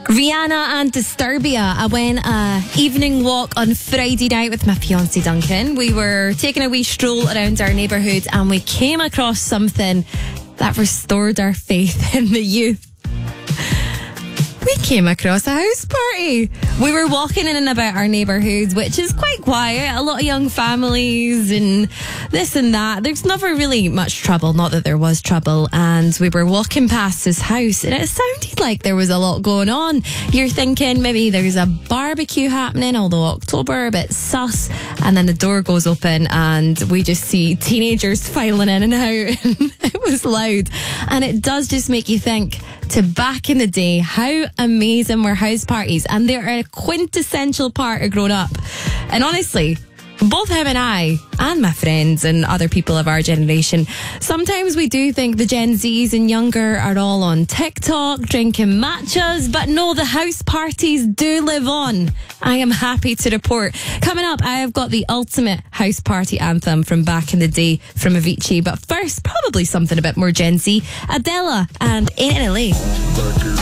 Rihanna and Disturbia. I went a evening walk on Friday night with my fiancé Duncan. We were taking a wee stroll around our neighbourhood and we came across something that restored our faith in the youth. We came across a house party. We were walking in and about our neighbourhood, which is quite quiet. A lot of young families and this and that. There's never really much trouble, not that there was trouble. And we were walking past this house and it sounded like there was a lot going on. You're thinking maybe there's a barbecue happening, although October, a bit sus. And then the door goes open and we just see teenagers filing in and out. And it was loud. And it does just make you think to back in the day, how amazing were house parties, and they're a quintessential part of growing up. And honestly, both him and I, and my friends and other people of our generation, sometimes we do think the Gen Zs and younger are all on TikTok drinking matchas, but no, the house parties do live on. I am happy to report. Coming up, I have got the ultimate house party anthem from back in the day from Avicii, but first, probably something a bit more Gen Z. Adela and Ain't It Late.